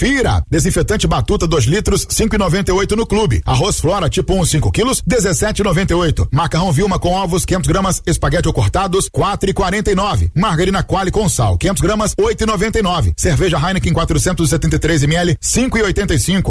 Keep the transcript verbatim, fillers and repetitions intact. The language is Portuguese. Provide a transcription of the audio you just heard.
Confira. Desinfetante Batuta dois litros, cinco e noventa e oito no clube. Arroz Flora tipo um, cinco quilos, dezessete e noventa e oito. Macarrão Vilma com ovos, quinhentos gramas, espaguete ou cortados, quatro e quarenta e nove. Margarina Qualy com sal, quinhentos gramas, oito e noventa e nove. Cerveja Heineken quatrocentos e setenta e três mililitros, cinco e oitenta e cinco.